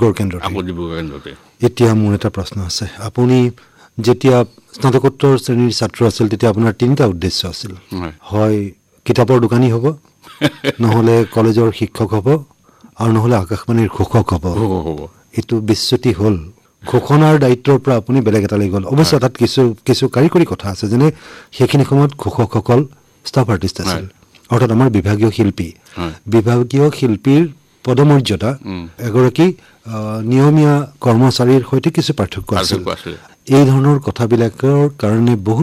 কেন্দ্ৰতে এতিয়া মোৰ এটা প্ৰশ্ন আছে আপুনি যেতিয়া স্নাতকোত্তৰ শ্ৰেণীৰ ছাত্ৰ আছিল তেতিয়া আপোনাৰ তিনিটা উদ্দেশ্য আছিল হয় কিতাপৰ দোকানী হ'ব নহলে কলেজৰ শিক্ষক হ'ব আৰু নহলে আকাশবাণীৰ ঘোষক হ'ব এটো বিশ্বতি হল ঘোষণাৰ দায়িত্বৰ পৰা আপুনি বেলেগ এটা লাগি গ'ল অৱশ্যে তাত কিছু কাৰিকৰী কথা আছে যেনে সেইখিনি সময়ত ঘোষকসকল ষ্টাফ আৰ্টিষ্ট আছিল অৰ্থাৎ আমাৰ বিভাগীয় শিল্পীৰ পদমৰ্যাদা এগৰাকী নিয়মীয়া কৰ্মচাৰীৰ সৈতে কিছু পাৰ্থক্য আছিল এই ধৰণৰ কথাবিলাকৰ কাৰণে বহুত